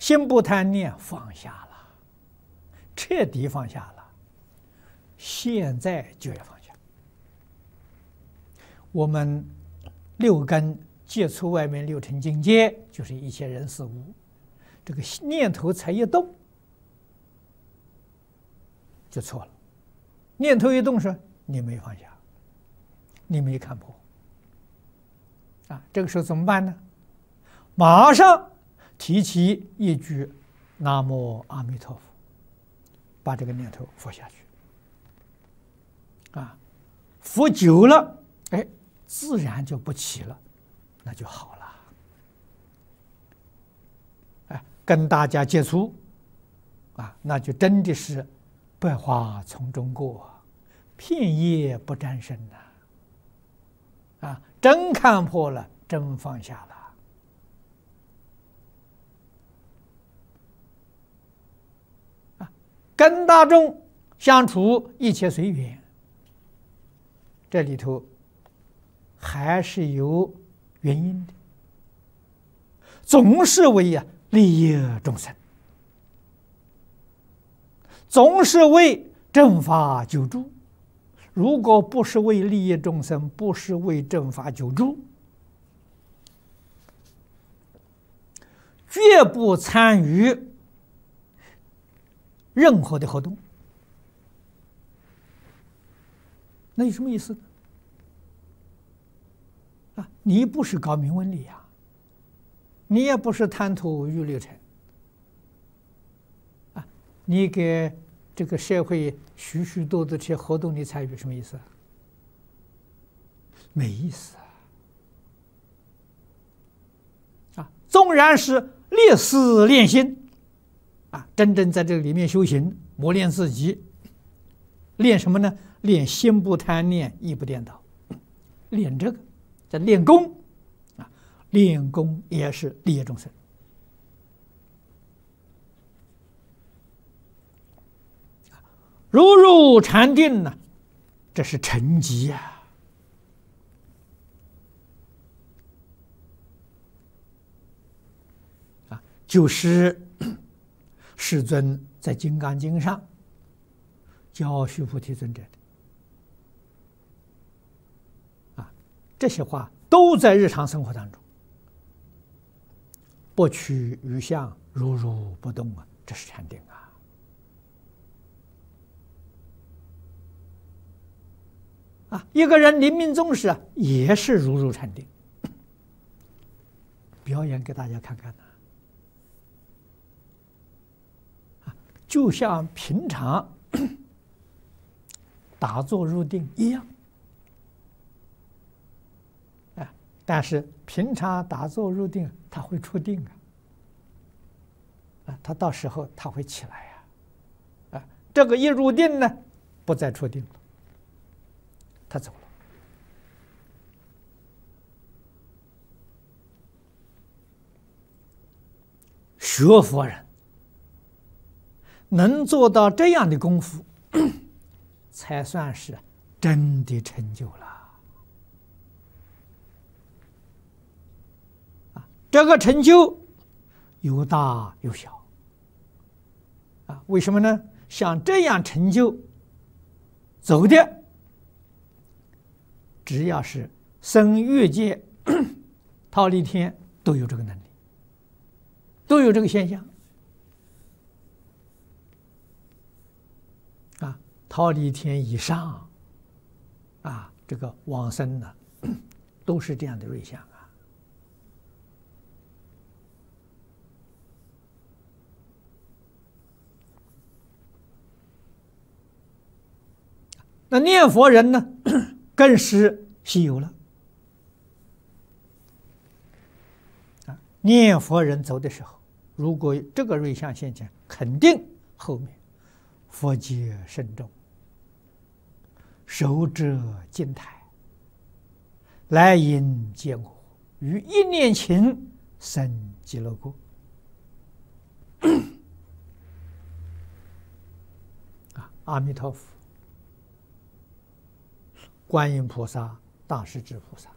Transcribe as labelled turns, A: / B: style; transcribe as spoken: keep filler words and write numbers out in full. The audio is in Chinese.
A: 心不贪念，放下了，彻底放下了。现在就要放下。我们六根接触外面六尘境界，就是一切人事物，这个念头才一动，就错了。念头一动时，你没放下，你没看破。啊，这个时候怎么办呢？马上提起一句“南无阿弥陀佛”，把这个念头佛下去。啊，佛久了，哎，自然就不起了，那就好了。哎，跟大家接触，啊，那就真的是百花丛中过，片叶不沾身呐。啊，真看破了，真放下了。啊，跟大众相处，一切随缘。这里头还是有原因的，总是为呀利益众生，总是为正法救助。如果不是为利益众生，不是为正法救助，绝不参与任何的活动。那有什么意思呢？啊，你不是搞名闻利呀，你也不是贪图五欲六尘，啊，你给这个社会许许多多这些活动你参与，什么意思？没意思啊！啊，纵然是烈士练心，啊，真正在这个里面修行，磨练自己，练什么呢？练心不贪念，意不颠倒，练这个叫练功啊！练功也是利益众生。如入禅定呢，这是成绩呀！啊，就是世尊在《金刚经》上教须菩提尊者的。这些话都在日常生活当中，不取于相，如如不动啊，这是禅定啊！啊，一个人临命终时啊，也是如如禅定。表演给大家看看呢，啊，就像平常打坐入定一样。但是平常打坐入定，他会出定啊，啊，他到时候他会起来呀，啊，这个一入定呢，不再出定了，他走了。学佛人能做到这样的功夫，才算是真的成就了。这个成就有大有小啊，为什么呢？像这样成就走的，只要是生欲界、忉利天，都有这个能力，都有这个现象啊。忉利天以上啊，这个往生呢，都是这样的瑞相啊。那念佛人呢，更是稀有了啊！念佛人走的时候，如果这个瑞相现前，肯定后面佛界深重，手遮金台，来迎接我，于一念情生极乐国。啊，阿弥陀佛。观音菩萨、大势至菩萨，